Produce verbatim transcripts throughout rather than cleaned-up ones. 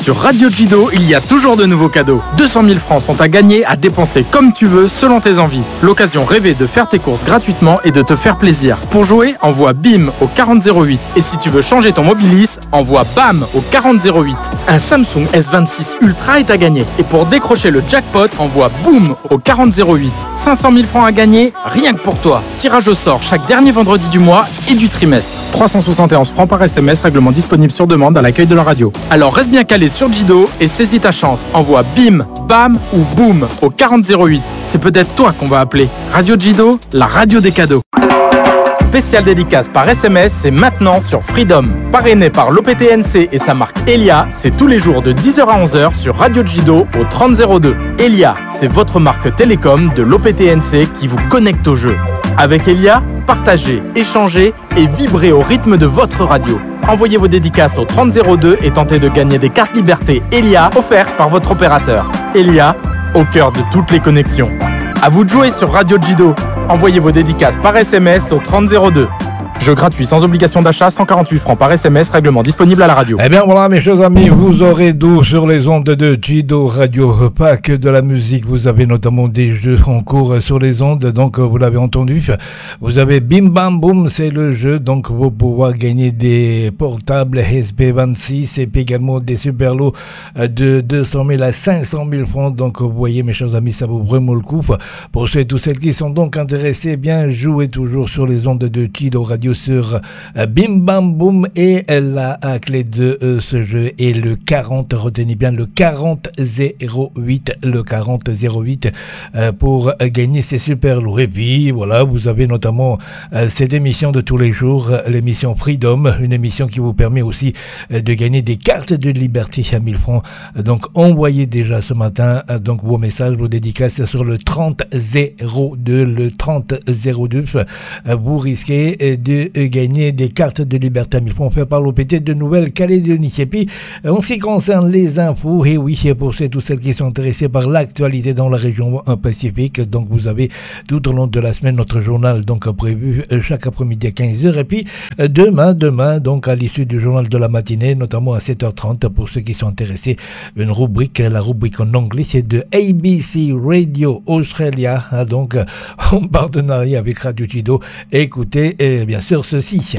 Sur Radio Jido, il y a toujours de nouveaux cadeaux. deux cent mille francs sont à gagner, à dépenser comme tu veux, selon tes envies. L'occasion rêvée de faire tes courses gratuitement et de te faire plaisir. Pour jouer, envoie BIM au quarante zéro huit. Et si tu veux changer ton Mobilis, envoie BAM au quarante zéro huit. Un Samsung S vingt-six Ultra est à gagner. Et pour décrocher le jackpot, envoie BOOM au quarante zéro huit. cinq cent mille francs à gagner, rien que pour toi. Tirage au sort chaque dernier vendredi du mois et du trimestre. trois cent soixante et onze francs par S M S, règlement disponible sur demande à l'accueil de la radio. Alors reste bien calé sur Jido et saisis ta chance. Envoie BIM, BAM ou BOOM au quarante zéro huit. C'est peut-être toi qu'on va appeler. Radio Jido, la radio des cadeaux. Spécial dédicace par S M S, c'est maintenant sur Freedom. Parrainé par l'O P T N C et sa marque Elia, c'est tous les jours de dix heures à onze heures sur Radio Jido au trente zéro deux. Elia, c'est votre marque télécom de l'O P T N C qui vous connecte au jeu. Avec Elia, partagez, échangez et vibrez au rythme de votre radio. Envoyez vos dédicaces au trente zéro deux et tentez de gagner des cartes Liberté Elia offertes par votre opérateur. Elia, au cœur de toutes les connexions. À vous de jouer sur Radio Jido. Envoyez vos dédicaces par S M S au trente zéro deux. Jeu gratuit sans obligation d'achat, cent quarante-huit francs par S M S, règlement disponible à la radio. Eh bien voilà mes chers amis, vous aurez d'eau sur les ondes de Jido Radio, pas que de la musique, vous avez notamment des jeux en cours sur les ondes, donc vous l'avez entendu, vous avez Bim Bam Boom, c'est le jeu, donc vous pouvez gagner des portables S B vingt-six et puis également des super lots de deux cent mille à cinq cent mille francs, donc vous voyez mes chers amis, ça vaut vraiment le coup. Pour ceux et tous celles qui sont donc intéressés, bien jouez toujours sur les ondes de Jido Radio sur euh, Bim Bam Boom et la euh, clé de euh, ce jeu est le quarante, retenez bien le quarante zéro huit, le quarante zéro huit euh, pour euh, gagner ces super lots. Et puis voilà, vous avez notamment euh, cette émission de tous les jours, l'émission Freedom, une émission qui vous permet aussi euh, de gagner des cartes de liberté à mille francs. Donc envoyez déjà ce matin euh, donc vos messages, vos dédicaces sur le trente zéro deux, le trente zéro deux, euh, vous risquez euh, de gagner des cartes de liberté à mille francs fait par l'O P T de Nouvelle-Calédonie. Et puis, en ce qui concerne les infos, et oui, pour ceux tous celles qui sont intéressés par l'actualité dans la région Pacifique, donc vous avez tout au long de la semaine notre journal donc prévu chaque après-midi à quinze heures. Et puis, demain, demain, donc à l'issue du journal de la matinée, notamment à sept heures trente, pour ceux qui sont intéressés, une rubrique, la rubrique en anglais, c'est de A B C Radio Australia, donc en partenariat avec Radio Jido. Écoutez, et bien sûr, ceci.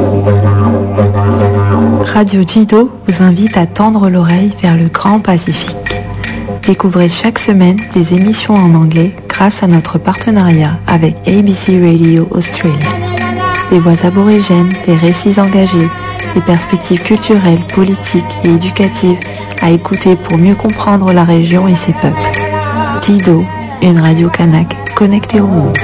Radio Jido vous invite à tendre l'oreille vers le Grand Pacifique. Découvrez chaque semaine des émissions en anglais grâce à notre partenariat avec A B C Radio Australia. Des voix aborigènes, des récits engagés, des perspectives culturelles, politiques et éducatives à écouter pour mieux comprendre la région et ses peuples. Jido, une radio kanak connectée au monde.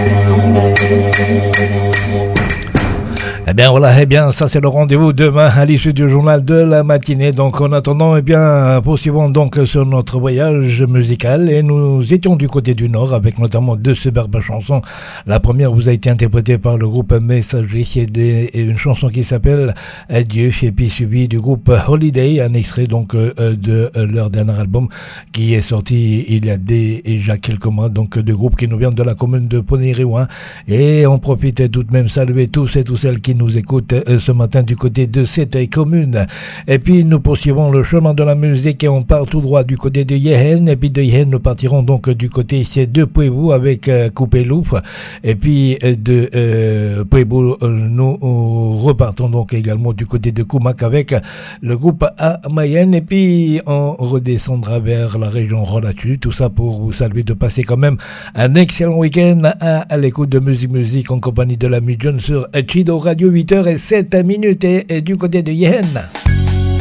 Eh bien voilà, eh bien ça c'est le rendez-vous demain à l'issue du journal de la matinée. Donc en attendant, eh bien poursuivons donc sur notre voyage musical et nous étions du côté du Nord avec notamment deux superbes chansons. La première vous a été interprétée par le groupe Messager et une chanson qui s'appelle Adieu, et puis suivi du groupe Holiday, un extrait donc de leur dernier album qui est sorti il y a déjà quelques mois, donc de groupe qui nous vient de la commune de Poneriouin. Et on profite tout de même saluer tous et toutes celles qui nous écoutent ce matin du côté de cette commune. Et puis nous poursuivons le chemin de la musique et on part tout droit du côté de Yehen. Et puis de Yehen nous partirons donc du côté de Pueblo avec euh, Coupé Louf. Et puis de euh, Pueblo nous repartons donc également du côté de Kumak avec le groupe Amayen. Et puis on redescendra vers la région Rolatu. Tout ça pour vous saluer, de passer quand même un excellent week-end à, à l'écoute de Musique Musique en compagnie de la Midjon sur Jido Radio, huit heures zéro sept minutes et, et du côté de Yehen.